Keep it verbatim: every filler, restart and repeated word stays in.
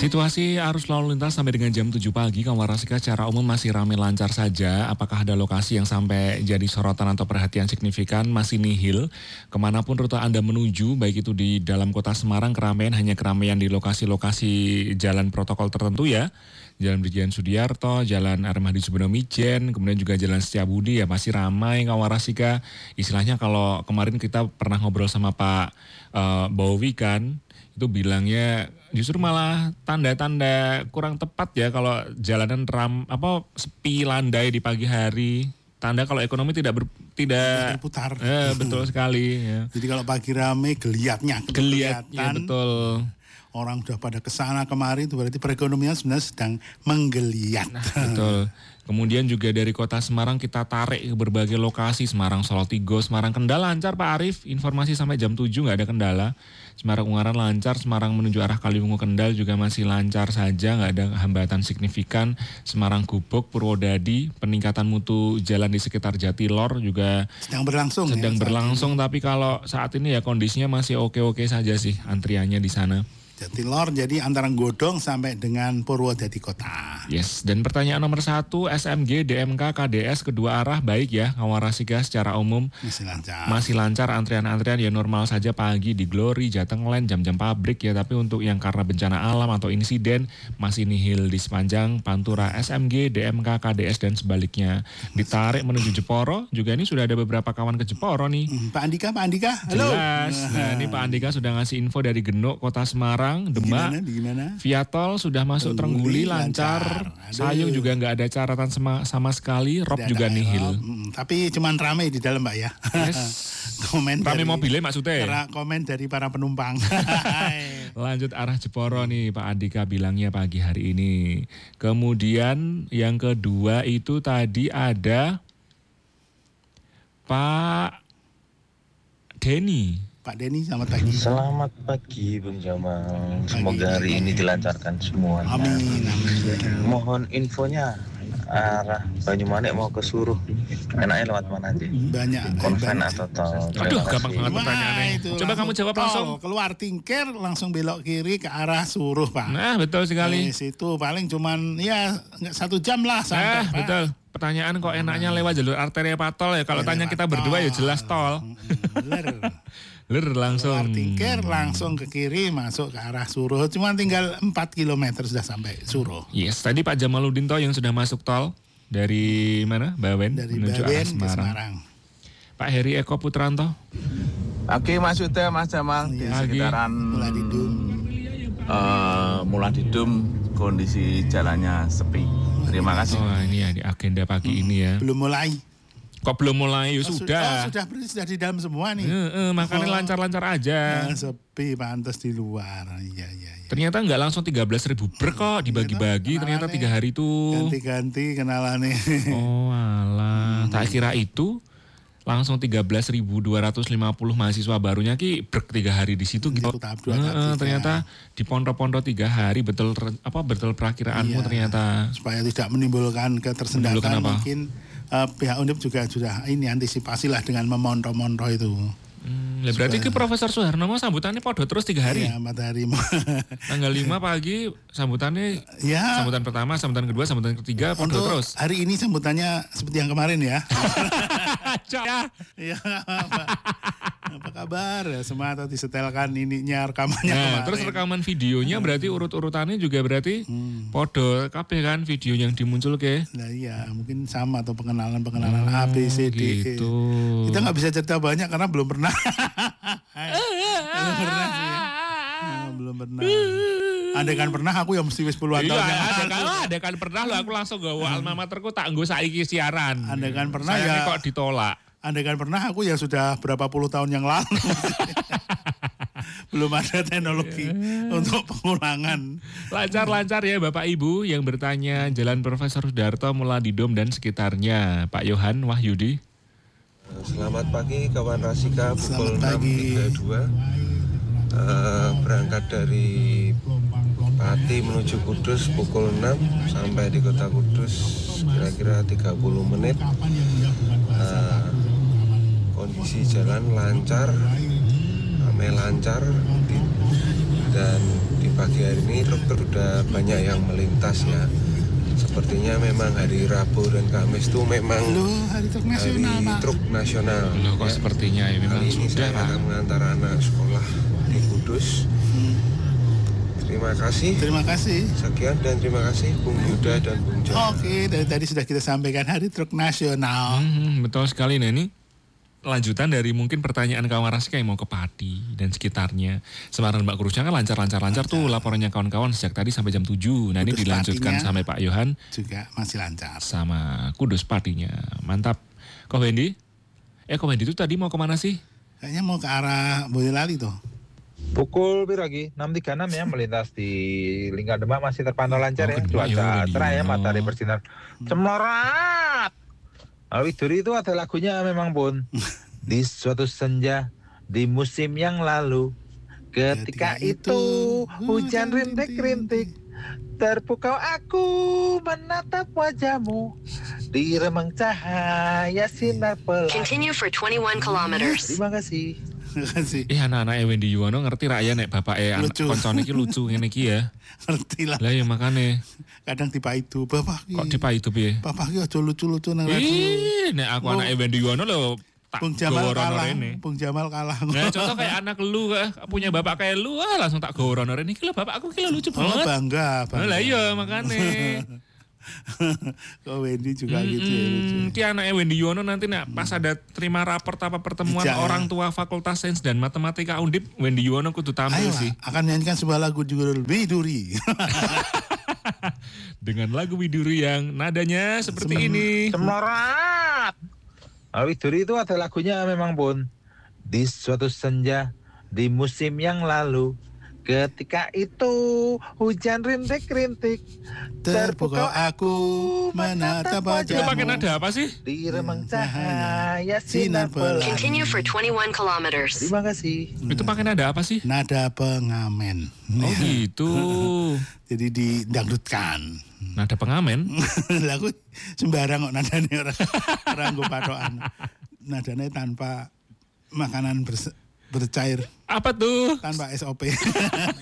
Situasi arus lalu lintas sampai dengan jam tujuh pagi, Kawarasika secara umum masih ramai lancar saja. Apakah ada lokasi yang sampai jadi sorotan atau perhatian signifikan? Masih nihil. Kemanapun rute Anda menuju, baik itu di dalam kota Semarang, keramaian hanya keramaian di lokasi-lokasi jalan protokol tertentu ya. Jalan Brigjen Sudiarto, Jalan Armadi Subono Mijen, kemudian juga Jalan Setiabudi ya masih ramai Kawarasika. Istilahnya kalau kemarin kita pernah ngobrol sama Pak uh, Bowi kan, itu bilangnya justru malah tanda-tanda kurang tepat ya kalau jalanan ram apa sepi landai di pagi hari. Tanda kalau ekonomi tidak ber, tidak berputar. Eh, betul sekali ya. Jadi kalau pagi rame geliatnya Geliatnya betul. Orang sudah pada kesana kemari itu berarti perekonomian sebenarnya sedang menggeliat. Nah, betul. Kemudian juga dari kota Semarang kita tarik ke berbagai lokasi, Semarang, Solotigo, Semarang, Kendal lancar Pak Arief, informasi sampai jam tujuh nggak ada kendala. Semarang Ungaran lancar, Semarang menuju arah Kaliwungu Kendal juga masih lancar saja, nggak ada hambatan signifikan. Semarang Gubuk, Purwodadi, peningkatan mutu jalan di sekitar Jatilor juga sedang berlangsung. Sedang ya, berlangsung, tapi kalau saat ini ya kondisinya masih oke-oke saja sih antriannya di sana. Jatilor jadi antara Godong sampai dengan Purwodadi kota. Yes, dan pertanyaan nomor satu, S M G, D M K, K D S kedua arah baik ya, Kawarasika secara umum masih lancar. Masih lancar antrian-antrian ya normal saja pagi di Glory, Jateng Line, jam-jam pabrik ya, tapi untuk yang karena bencana alam atau insiden masih nihil di sepanjang Pantura S M G, D M K, K D S dan sebaliknya. Ditarik menuju Jeporo, juga ini sudah ada beberapa kawan ke Jeporo nih. Hmm, Pak Andika, Pak Andika, halo. Jelas, nah ini Pak Andika sudah ngasih info dari Genuk, Kota Semarang. Demak, via tol sudah masuk Trengguli lancar, lancar. Sayung juga nggak ada catatan sama, sama sekali, Rob tidak juga nihil. Hmm, tapi cuman ramai di dalam Mbak ya. Yes. Komen ramai mobilnya maksudnya. Para komen dari para penumpang. Lanjut arah Jeporo nih Pak Andika bilangnya pagi hari ini. Kemudian yang kedua itu tadi ada Pak Denny. Pak Denny, selamat pagi. Selamat pagi Bung Jamal. Semoga hari ini dilancarkan semuanya. Amin, amin. Mohon infonya arah Banyumanik mau ke Suruh. Enaknya lewat mana aja? Banyak. Konven atau tol? Aduh, gampang banget pertanyaannya. Itu coba kamu jawab langsung. Tol, keluar Tingkir langsung belok kiri ke arah Suruh, Pak. Nah, betul sekali. Di situ paling cuman ya nggak satu jam lah sampai. Nah, Pak. betul. Pertanyaan kok enaknya lewat jalur arteri apa tol ya? Kalau ya, tanya kita berdua ya jelas tol. Ler. Ler langsung. Keluar Tingkir langsung ke kiri masuk ke arah Suruh. Cuma tinggal empat kilometer sudah sampai Suruh. Yes, tadi Pak Jamaludin toh yang sudah masuk tol dari mana? Bawen dari menuju Bawen arah Semarang. ke Semarang. Pak Heri Eko Putranto. Oke, Mas Yuda, Mas Jamal di ya, sekitaran Muladidum. Uh, Muladidum kondisi jalannya sepi. Terima kasih. Oh, ini ya di agenda pagi hmm, ini ya. Belum mulai. Kok belum mulai? Ya oh, sudah. Oh, sudah berarti sudah di dalam semua nih. E, e, makanya oh, lancar-lancar aja. Nah, sepi pantas di luar. Iya, iya, iya. Ternyata nggak langsung tiga belas ribu ber kok dibagi-bagi. Ternyata tiga hari itu. Ganti-ganti kenalannya. Oh alah. Hmm. Tak kira itu langsung tiga belas ribu dua ratus lima puluh mahasiswa barunya ki ber tiga hari di situ gitu. Tahap dua, tahap e, ternyata di pondok-pondok tiga hari betul apa betul perakiraanmu iya, ternyata. Supaya tidak menimbulkan ketersendatan mungkin. Uh, pihak Undip juga sudah ini antisipasi lah dengan memonto-monto itu. Hmm, berarti ke Profesor Soeharno mau sambutannya podo terus tiga hari? Iya, empat hari. Tanggal lima pagi sambutannya, ya. Sambutan pertama, sambutan kedua, sambutan ketiga, podo terus. Hari ini sambutannya seperti yang kemarin ya. Iya. Apa kabar? Semua atau disetelkan ininya rekamannya nah, kemarin. Terus rekaman videonya berarti urut-urutannya juga berarti hmm. podo kabeh kan video yang dimuncul ke? Nah iya, mungkin sama atau pengenalan-pengenalan oh, A, B, C, D. Gitu. Kita nggak bisa cerita banyak karena belum pernah. belum pernah sih. Nah, belum pernah. Andai kan pernah aku yang mesti wis puluhan tahun. Iya, andai kan, andai kan pernah lo aku langsung gawa alma materku tak nggo saiki siaran. Andai kan pernah sayangnya ya kok ditolak. Andai kan pernah aku ya sudah berapa puluh tahun yang lalu. Belum ada teknologi yeah. untuk pengulangan. Lancar-lancar ya Bapak Ibu yang bertanya Jalan Profesor Sudarto, Muladidom dan sekitarnya. Pak Yohan Wahyudi. Selamat pagi kawan Rasika, pukul enam tiga puluh dua. Uh, berangkat dari Pati menuju Kudus pukul enam sampai di kota Kudus kira-kira tiga puluh menit. Uh, kondisi jalan lancar, ramai lancar di, dan di pagi hari ini truk sudah banyak yang melintas ya. Sepertinya memang hari Rabu dan Kamis itu memang Loh, hari truk nasional, hari Pak. truk nasional. Loh kok ya. sepertinya ya memang Kali ini sudah saya Pak. akan mengantar anak sekolah di Kudus. Hmm. Terima kasih. Terima kasih. Sekian dan terima kasih Bung Yuda dan Bung Jaya. Oke, dari tadi sudah kita sampaikan hari truk nasional. Hmm, betul sekali. Nah ini lanjutan dari mungkin pertanyaan kawan Rasika yang mau ke Pati dan sekitarnya. Semarang Mbak Kurusnya kan lancar-lancar-lancar tuh laporannya kawan-kawan sejak tadi sampai jam tujuh. Nah ini Kudus dilanjutkan Patinya sampai Pak Yohan juga masih lancar. sama Kudus Patinya. Mantap. Kok Wendy? Eh Kok Wendy itu tadi mau kemana sih? Kayaknya mau ke arah Boyolali tuh. Pukul berapa enam tiga enam ya melintas di Lingkar Demak masih terpantau lancar Oh, ya. kedua, Cuaca ya, cerah ya, Dio. matahari bersinar cemerlang. Alwiduri itu ada lagunya memang Bun. Di suatu senja di musim yang lalu, ketika, Ketika itu itu, hujan hujan rintik-rintik, terpukau aku menatap wajahmu di remang cahaya sinar pelangi. Continue for twenty-one kilometers. Terima kasih. Terima kasih. Eh anak-anak Wendy Yuwono ngerti rakyat nek bapak eh anak Lucu. koncone iki lucu ngene iki ya. Ngerti lah. Lah ya makane Kadang tipe itu, bapak ki. kok dipa itu piye? Bapak ki aja lucu-lucu nang radio. Ih, nek aku Oh. anak Wendy Yuwono lho tak Bung Jamal goworono kalah. rene. Bung Jamal kalah. Nah, contoh kayak anak lu eh, punya bapak kayak lu ah, langsung tak goworono rene iki lho bapakku iki lho lucu Oh, banget. bangga, Nah, bangga. lah iya makane. Kok Wendy juga gitu ya, lucu. Hmm, ki anaknya Wendy Yuwono nanti nek pas ada terima raport apa pertemuan Dijak, ya. orang tua Fakultas Sains dan Matematika Undip, Wendy Yuwono kudu tampil Ayo sih lah, akan menyanyikan sebuah lagu judul Biduri. dengan lagu Widuri yang nadanya seperti ini. Semorat. Alwiduri itu ada lagunya memang Bun. Di suatu senja di musim yang lalu, ketika itu hujan rintik-rintik, Terpukau aku menatap Itu pakai wajahmu nada apa sih? di remang cahaya sinar pelangi. Continue for twenty-one kilometers. Terima kasih. Itu pakai nada apa sih? Nada pengamen. Oh gitu. Jadi didangdutkan. Nada pengamen. Lagu sembarang kok nadanya orang orang gue patokan. Nadanya tanpa makanan berse- bercair, Apa tuh? tanpa S O P.